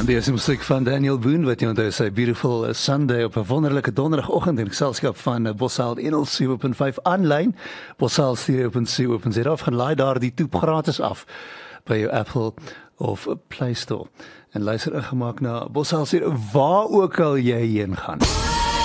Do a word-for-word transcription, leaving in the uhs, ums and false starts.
En die is die musiek van Daniel Boone, wat jy onthou sy Beautiful Sunday op 'n wonderlike donderdagoggend in geselskap van Bossal honderd sewe punt vyf aanlyn, bossal stereo punt co punt za, of gaan laai daar die toep gratis af by jou Apple of Play Store. En luister ingemaak na Bossal stereo waar ook al jy heen gaan.